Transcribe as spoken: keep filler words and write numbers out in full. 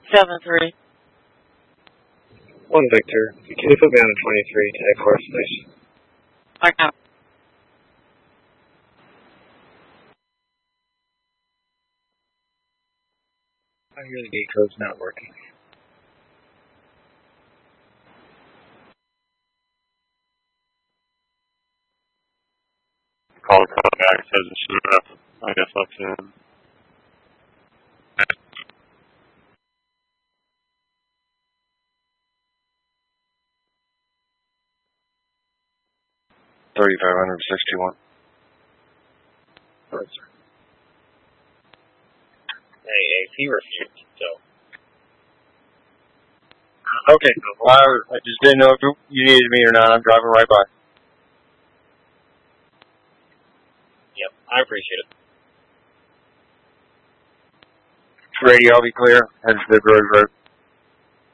seven three. One Victor. Can you put me on a twenty-three tag course, please? I got I hear the gate code's not working. Call the code back, says it showed up. I guess that's in. thirty-five hundred sixty-one. Sorry, sir. Hey, A C refused, so. Okay, well, I just didn't know if you needed me or not. I'm driving right by. Yep, I appreciate it. Radio, I'll be clear. Head to the Grove Road.